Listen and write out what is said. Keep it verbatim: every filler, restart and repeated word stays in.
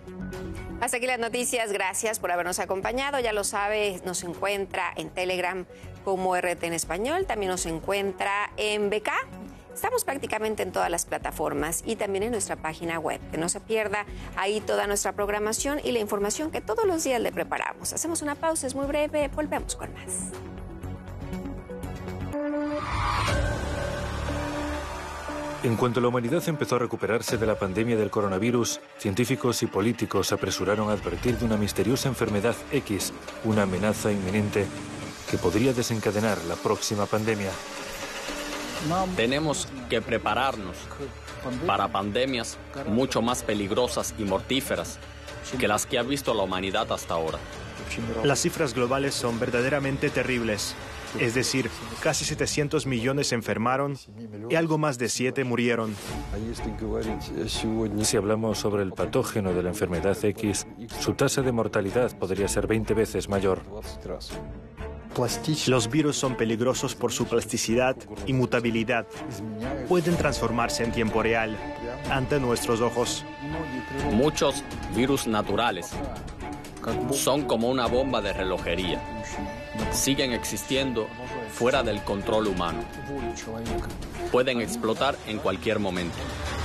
Hasta aquí las noticias, gracias por habernos acompañado. Ya lo sabe, nos encuentra en Telegram como R T en español, también nos encuentra en B K. Estamos prácticamente en todas las plataformas y también en nuestra página web. Que no se pierda ahí toda nuestra programación y la información que todos los días le preparamos. Hacemos una pausa, es muy breve, volvemos con más. En cuanto la humanidad empezó a recuperarse de la pandemia del coronavirus, científicos y políticos se apresuraron a advertir de una misteriosa enfermedad X, una amenaza inminente que podría desencadenar la próxima pandemia. Tenemos que prepararnos para pandemias mucho más peligrosas y mortíferas que las que ha visto la humanidad hasta ahora. Las cifras globales son verdaderamente terribles. Es decir, casi setecientos millones se enfermaron y algo más de siete murieron. Si hablamos sobre el patógeno de la enfermedad X, su tasa de mortalidad podría ser veinte veces mayor. Los virus son peligrosos por su plasticidad y mutabilidad. Pueden transformarse en tiempo real, ante nuestros ojos. Muchos virus naturales son como una bomba de relojería. Siguen existiendo fuera del control humano. Pueden explotar en cualquier momento.